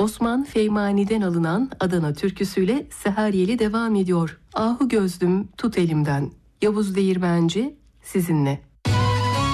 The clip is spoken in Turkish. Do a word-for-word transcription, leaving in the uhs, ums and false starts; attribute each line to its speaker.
Speaker 1: Osman Feymani'den alınan Adana türküsüyle Seher Yeli devam ediyor. Ahu gözlüm tut elimden. Yavuz Değirmenci sizinle.